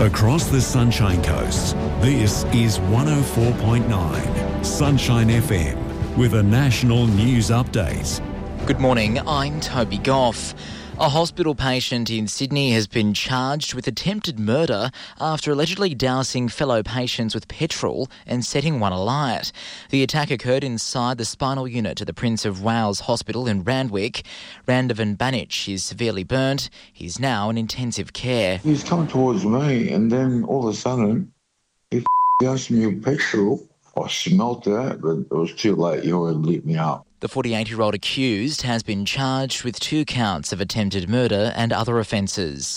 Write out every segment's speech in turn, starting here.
Across the Sunshine Coast, this is 104.9 Sunshine FM with a national news update. Good morning, I'm Toby Goff. A hospital patient in Sydney has been charged with attempted murder after allegedly dousing fellow patients with petrol and setting one alight. The attack occurred inside the spinal unit at the Prince of Wales Hospital in Randwick. Randovan Banich is severely burnt. He's now in intensive care. He was coming towards me and then all of a sudden he doused me with petrol. I smelt that, but it was too late. He already lit me up. The 48-year-old accused has been charged with 2 counts of attempted murder and other offences.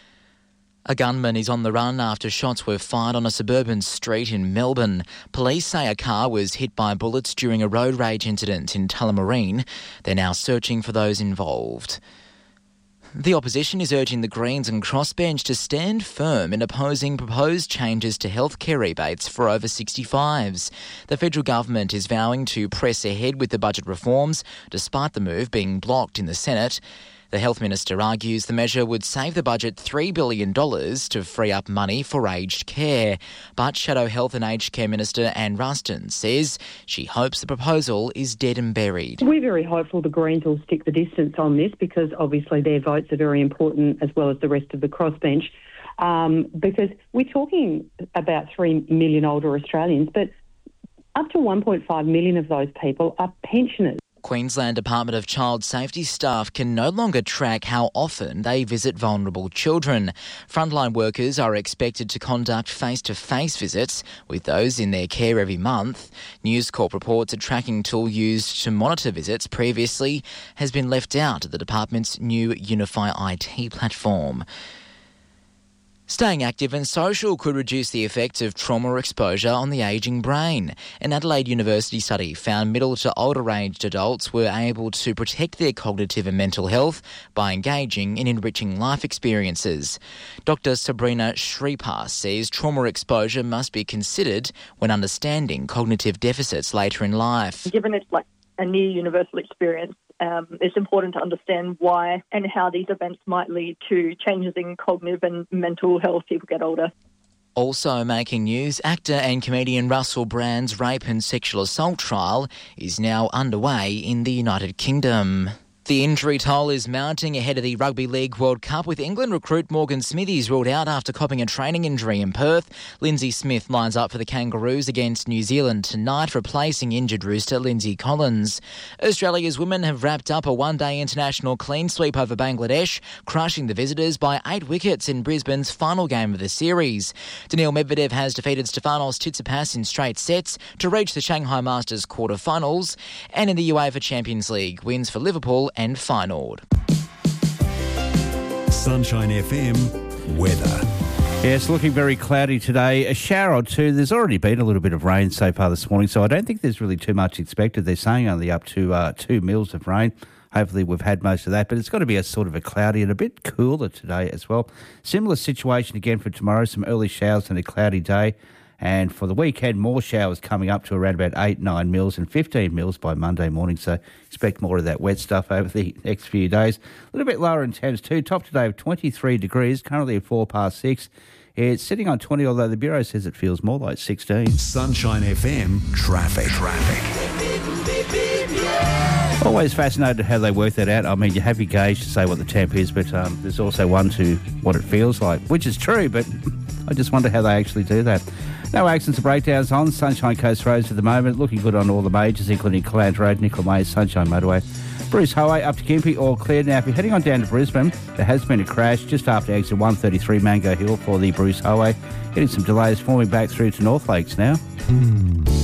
A gunman is on the run after shots were fired on a suburban street in Melbourne. Police say a car was hit by bullets during a road rage incident in Tullamarine. They're now searching for those involved. The opposition is urging the Greens and Crossbench to stand firm in opposing proposed changes to healthcare rebates for over 65s. The federal government is vowing to press ahead with the budget reforms, despite the move being blocked in the Senate. The Health Minister argues the measure would save the budget $3 billion to free up money for aged care. But Shadow Health and Aged Care Minister Anne Ruston says she hopes the proposal is dead and buried. We're very hopeful the Greens will stick the distance on this because obviously their votes are very important as well as the rest of the crossbench because we're talking about 3 million older Australians, but up to 1.5 million of those people are pensioners. Queensland Department of Child Safety staff can no longer track how often they visit vulnerable children. Frontline workers are expected to conduct face-to-face visits with those in their care every month. News Corp reports a tracking tool used to monitor visits previously has been left out of the department's new Unify IT platform. Staying active and social could reduce the effects of trauma exposure on the ageing brain. An Adelaide University study found middle to older aged adults were able to protect their cognitive and mental health by engaging in enriching life experiences. Dr. Sabrina Shripar says trauma exposure must be considered when understanding cognitive deficits later in life. Given it's like a near universal experience, it's important to understand why and how these events might lead to changes in cognitive and mental health as people get older. Also making news, actor and comedian Russell Brand's rape and sexual assault trial is now underway in the United Kingdom. The injury toll is mounting ahead of the Rugby League World Cup, with England recruit Morgan Smithies ruled out after copping a training injury in Perth. Lindsay Smith lines up for the Kangaroos against New Zealand tonight, replacing injured rooster Lindsay Collins. Australia's women have wrapped up a one-day international clean sweep over Bangladesh, crushing the visitors by 8 wickets in Brisbane's final game of the series. Daniil Medvedev has defeated Stefanos Tsitsipas in straight sets to reach the Shanghai Masters quarter-finals. And in the UEFA Champions League, wins for Liverpool and Feyenoord. Sunshine FM weather. Yes, looking very cloudy today. A shower or two. There's already been a little bit of rain so far this morning, so I don't think there's really too much expected. They're saying only up to 2 mils of rain. Hopefully we've had most of that, but it's got to be a sort of a cloudy and a bit cooler today as well. Similar situation again for tomorrow, some early showers and a cloudy day. And for the weekend, more showers coming up to around about 8, 9 mils and 15 mils by Monday morning. So expect more of that wet stuff over the next few days. A little bit lower in temps too. Top today of 23 degrees, currently at 6:04. It's sitting on 20, although the Bureau says it feels more like 16. Sunshine FM traffic. Always fascinated how they work that out. I mean, you have your gauge to say what the temp is, but there's also one to what it feels like, which is true, but I just wonder how they actually do that. No accidents or breakdowns on Sunshine Coast roads at the moment. Looking good on all the majors, including Calandra Road, Nicola Mays, Sunshine Motorway. Bruce Highway up to Gympie, all clear. Now, if you're heading on down to Brisbane, there has been a crash just after exit 133 Mango Hill for the Bruce Highway. Getting some delays forming back through to North Lakes now.